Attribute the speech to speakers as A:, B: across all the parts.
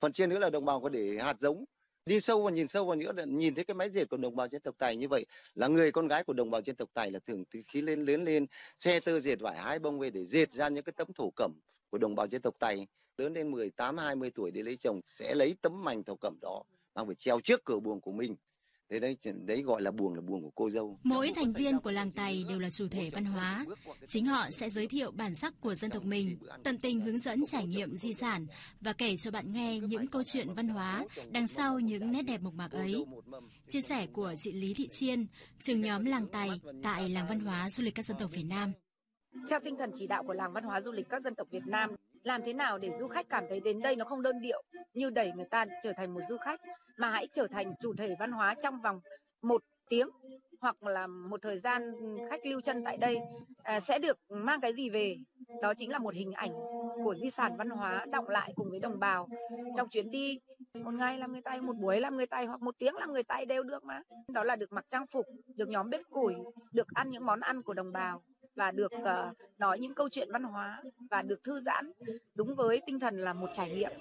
A: Phần trên nữa là đồng bào có để hạt giống. Đi sâu vào nữa là nhìn thấy cái mái dệt của đồng bào dân tộc Tày như vậy, là người con gái của đồng bào dân tộc Tày là thường từ khi lớn lên xe tơ dệt vải hái bông về để dệt ra những cái tấm thổ cẩm của đồng bào dân tộc Tày. Lớn lên 18-20 tuổi để lấy chồng sẽ lấy tấm mành thổ cẩm đó mang về treo trước cửa buồng của mình. Đấy gọi là buồng của cô dâu.
B: Mỗi thành viên của làng Tày đều là chủ thể văn hóa. Chính họ sẽ giới thiệu bản sắc của dân tộc mình, tận tình hướng dẫn trải nghiệm di sản và kể cho bạn nghe những câu chuyện văn hóa đằng sau những nét đẹp mộc mạc ấy. Chia sẻ của chị Lý Thị Chiên, trưởng nhóm làng Tày tại Làng Văn hóa Du lịch các dân tộc Việt Nam.
C: Theo tinh thần chỉ đạo của Làng Văn hóa Du lịch các dân tộc Việt Nam, làm thế nào để du khách cảm thấy đến đây nó không đơn điệu như đẩy người ta trở thành một du khách, mà hãy trở thành chủ thể văn hóa trong vòng 1 tiếng hoặc là một thời gian khách lưu chân tại đây sẽ được mang cái gì về. Đó chính là một hình ảnh của di sản văn hóa đọng lại cùng với đồng bào trong chuyến đi. 1 ngày làm người Tày, 1 buổi làm người Tày hoặc 1 tiếng làm người Tày đều được mà. Đó là được mặc trang phục, được nhóm bếp củi, được ăn những món ăn của đồng bào và được nói những câu chuyện văn hóa và được thư giãn đúng với tinh thần là một trải nghiệm.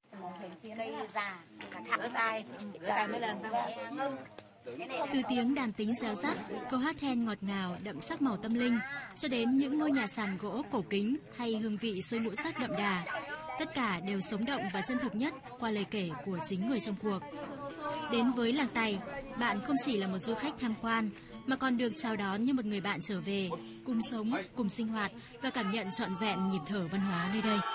B: Từ tiếng đàn tính réo rắt, câu hát then ngọt ngào đậm sắc màu tâm linh, cho đến những ngôi nhà sàn gỗ cổ kính hay hương vị xôi ngũ sắc đậm đà, tất cả đều sống động và chân thực nhất qua lời kể của chính người trong cuộc. Đến với làng Tày, bạn không chỉ là một du khách tham quan, mà còn được chào đón như một người bạn trở về, cùng sống, cùng sinh hoạt và cảm nhận trọn vẹn nhịp thở văn hóa nơi đây.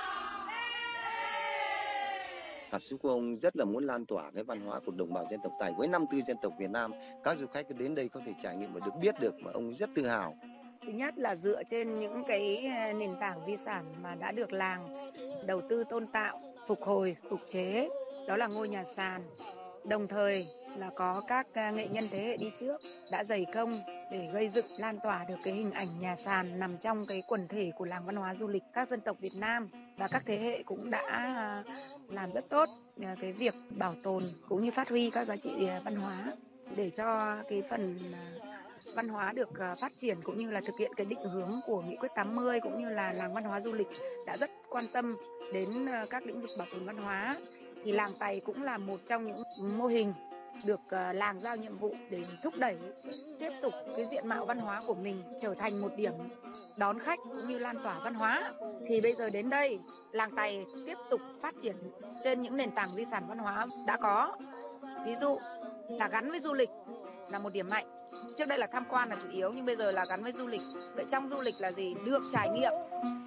A: Cảm xúc của ông rất là muốn lan tỏa cái văn hóa của đồng bào dân tộc Tày với 54 dân tộc Việt Nam. Các du khách đến đây có thể trải nghiệm và được biết được mà ông rất tự hào.
C: Thứ nhất là dựa trên những cái nền tảng di sản mà đã được làng đầu tư tôn tạo, phục hồi, phục chế, đó là ngôi nhà sàn. Đồng thời là có các nghệ nhân thế hệ đi trước đã dày công để gây dựng lan tỏa được cái hình ảnh nhà sàn nằm trong cái quần thể của Làng Văn hóa Du lịch các dân tộc Việt Nam, và các thế hệ cũng đã làm rất tốt cái việc bảo tồn cũng như phát huy các giá trị văn hóa để cho cái phần văn hóa được phát triển cũng như là thực hiện cái định hướng của Nghị quyết 80 cũng như là Làng Văn hóa Du lịch đã rất quan tâm đến các lĩnh vực bảo tồn văn hóa. Thì làng Tày cũng là một trong những mô hình được làng giao nhiệm vụ để thúc đẩy tiếp tục cái diện mạo văn hóa của mình trở thành một điểm đón khách cũng như lan tỏa văn hóa. Thì bây giờ đến đây, làng Tày tiếp tục phát triển trên những nền tảng di sản văn hóa đã có. Ví dụ là gắn với du lịch là một điểm mạnh. Trước đây là tham quan là chủ yếu nhưng bây giờ là gắn với du lịch. Vậy trong du lịch là gì? Được trải nghiệm